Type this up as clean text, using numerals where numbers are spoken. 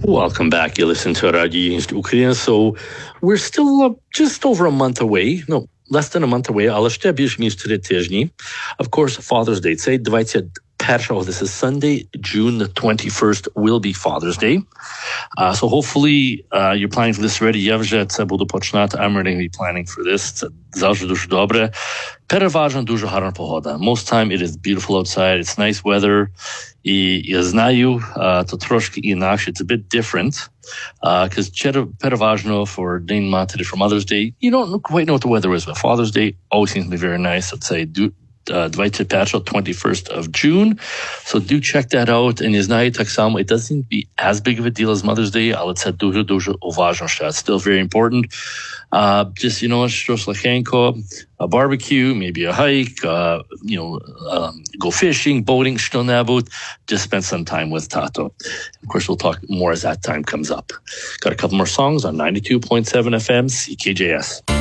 Welcome back. You listen to Radio Ukraine. So we're still just over a month away. No, less than a month away. Але ще більш ніж 3 тижні. Of course, Father's Day. Цей 21, this is Sunday, June the 21st, will be Father's Day. So hopefully you're planning for this already. Я вже це буду починати. I'm already planning for this. Це завжди дуже добре. Переважно дуже гарна погода. Most time it is beautiful outside. It's nice weather. І я знаю, то трошки інакше. It's a bit different. Because переважно for Dane Materi, for Mother's Day, you don't quite know what the weather is, but Father's Day always seems to be very nice. I'd say 21st of June. So do check that out. And you знаю, так само, it doesn't seem to be as big of a deal as Mother's Day, але це дуже уважно. It's still very important. Just, щось легенько, a barbecue, maybe a hike, go fishing, boating, что-небудь. Just spend some time with Tato. Of course, we'll talk more as that time comes up. Got a couple more songs on 92.7 FM, CKJS.